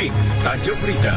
Klik tajuk berita.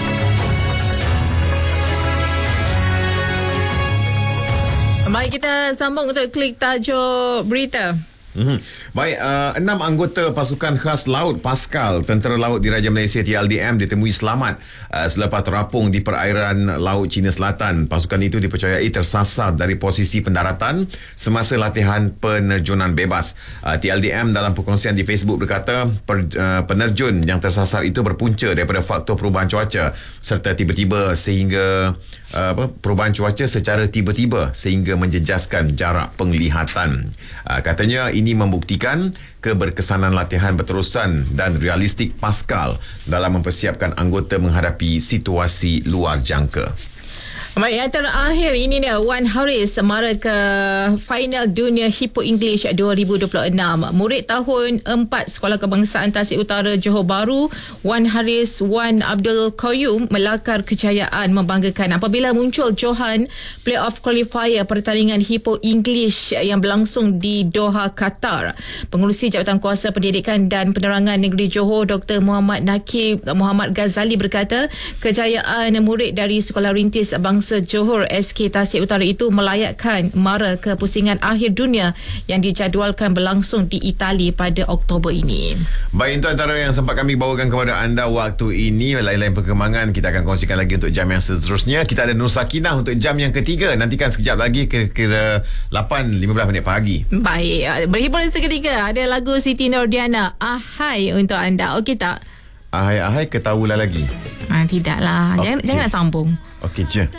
Baik, kita sambung untuk klik tajuk berita. Baik, 6 anggota pasukan khas laut Pascal Tentera Laut Diraja Malaysia TLDM ditemui selamat selepas terapung di perairan Laut China Selatan. Pasukan itu dipercayai tersasar dari posisi pendaratan semasa latihan penerjunan bebas. TLDM dalam perkongsian di Facebook berkata penerjun yang tersasar itu berpunca daripada faktor perubahan cuaca serta tiba-tiba sehingga perubahan cuaca secara tiba-tiba sehingga menjejaskan jarak penglihatan. Katanya ini membuktikan keberkesanan latihan berterusan dan realistik Pascal dalam mempersiapkan anggota menghadapi situasi luar jangka. Baik, yang terakhir ini dia, Wan Haris mara ke final dunia Hippo English 2026. Murid tahun 4 Sekolah Kebangsaan Tasik Utara Johor Bahru, Wan Haris Wan Abdul Qayyum melakar kejayaan membanggakan apabila muncul Johan Playoff Qualifier pertandingan Hippo English yang berlangsung di Doha, Qatar. Pengerusi Jabatan Kuasa Pendidikan dan Penerangan Negeri Johor Dr. Muhammad Nakib Muhammad Ghazali berkata kejayaan murid dari Sekolah Rintis Bangsa Johor SK Tasik Utara itu melayakkan mara ke pusingan akhir dunia yang dijadualkan berlangsung di Itali pada Oktober ini. Baik, itu antara yang sempat kami bawakan kepada anda waktu ini. Lain-lain perkembangan kita akan kongsikan lagi untuk jam yang seterusnya. Kita ada Nur Sakinah untuk jam yang ketiga. Nantikan sekejap lagi kira-kira 8.15 minit pagi. Baik, berhibur seketika ada lagu Siti Nordiana Ahai untuk anda. Okey tak? Ahai-ahai ketahulah lagi. Tidaklah. Okay. Jangan nak sambung. Okey je.